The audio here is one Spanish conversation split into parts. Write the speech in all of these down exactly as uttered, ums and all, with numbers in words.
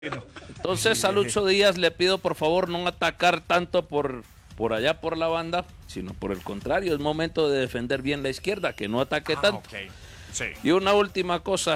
Entonces a Lucho Díaz le pido por favor no atacar tanto por, por allá por la banda, sino por el contrario, es momento de defender bien la izquierda, que no ataque ah, tanto. Okay. Sí. Y una última cosa,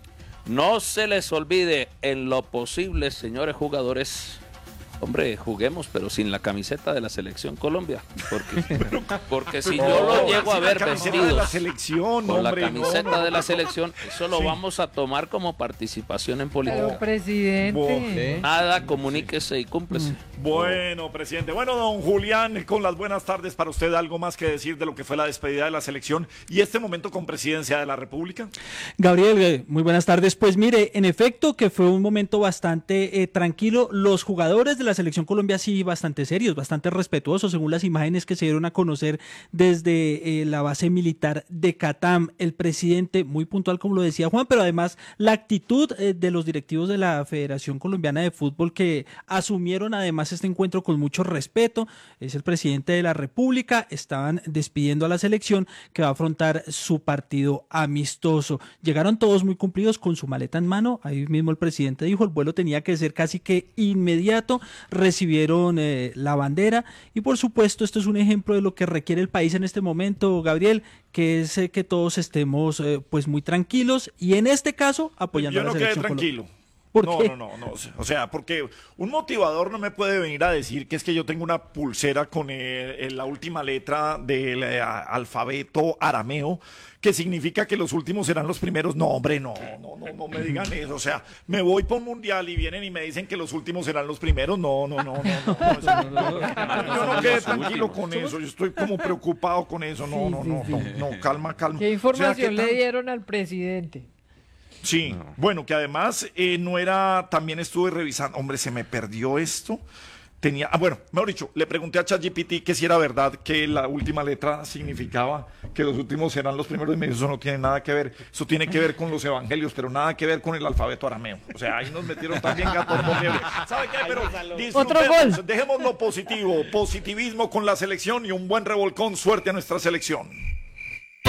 no se les olvide en lo posible, señores jugadores, hombre, juguemos, pero sin la camiseta de la Selección Colombia. Porque, porque si yo lo llego a ver vestidos la selección, con hombre, la camiseta no, no, de la no, selección, eso lo sí. vamos a tomar como participación en política. Pero, presidente. Nada, comuníquese y cúmplese. Bueno, presidente. Bueno, don Julián, con las buenas tardes para usted, ¿algo más que decir de lo que fue la despedida de la selección y este momento con presidencia de la República? Gabriel, muy buenas tardes. Pues mire, en efecto que fue un momento bastante eh, tranquilo. Los jugadores de la Selección Colombia sí bastante serios, bastante respetuosos, según las imágenes que se dieron a conocer desde eh, la base militar de Catam. El presidente, muy puntual como lo decía Juan, pero además la actitud eh, de los directivos de la Federación Colombiana de Fútbol, que asumieron además este encuentro con mucho respeto. Es el presidente de la República, estaban despidiendo a la selección que va a afrontar su partido amistoso. Llegaron todos muy cumplidos con su maleta en mano, ahí mismo el presidente dijo, el vuelo tenía que ser casi que inmediato, recibieron eh, la bandera y por supuesto esto es un ejemplo de lo que requiere el país en este momento, Gabriel, que es eh, que todos estemos eh, pues muy tranquilos y en este caso apoyando Yo a la no quedé selección tranquilo. ¿Por no, qué? no, no, no, o sea, porque un motivador no me puede venir a decir que es que yo tengo una pulsera con el, el, la última letra del eh, alfabeto arameo, que significa que los últimos serán los primeros. No, hombre, no, no, no, no me digan eso. O sea, me voy por un mundial y vienen y me dicen que los últimos serán los primeros. No, no, no, no, no. no, eso, no yo no quedé tranquilo con eso. Yo estoy como preocupado con eso. No, no, no, no, no, calma, calma. ¿Qué información o sea, ¿qué le tal? dieron al presidente? Sí, no. Bueno, que además eh, no era, también estuve revisando, hombre, se me perdió esto, tenía, ah, bueno, mejor dicho, le pregunté a ChatGPT que si era verdad que la última letra significaba que los últimos serán los primeros y me dijo, eso no tiene nada que ver, eso tiene que ver con los evangelios, pero nada que ver con el alfabeto arameo, o sea, ahí nos metieron también gatos por liebre. ¿Sabe qué? Pero disfrutemos, dejemos lo positivo, positivismo con la selección y un buen revolcón, suerte a nuestra selección.